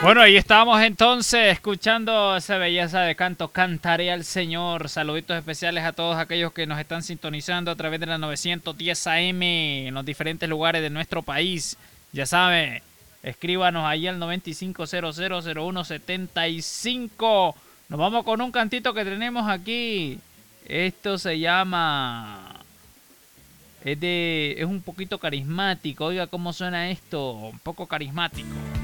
Bueno, ahí estábamos entonces escuchando esa belleza de canto, Cantaré al Señor. Saluditos especiales a todos aquellos que nos están sintonizando a través de la 910 AM en los diferentes lugares de nuestro país. Ya saben, escríbanos ahí al 95000175. Nos vamos con un cantito que tenemos aquí. Esto se llama... Es un poquito carismático. Oiga cómo suena esto, un poco carismático.